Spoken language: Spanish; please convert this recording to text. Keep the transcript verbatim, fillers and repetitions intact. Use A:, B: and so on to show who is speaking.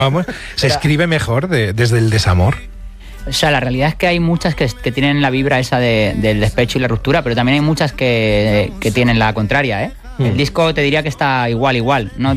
A: Vamos, se escribe mejor de, desde el desamor.
B: O sea, la realidad es que hay muchas que, que tienen la vibra esa de, del despecho y la ruptura, pero también hay muchas que, que tienen la contraria, ¿eh? Mm. El disco te diría que está igual, igual. No